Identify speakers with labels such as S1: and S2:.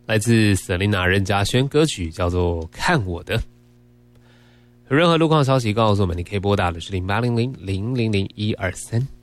S1: 来自 Selina 任嘉萱，歌曲叫做《看我的》。有任何路况消息告诉我们，你可以拨打的是0800-000-123。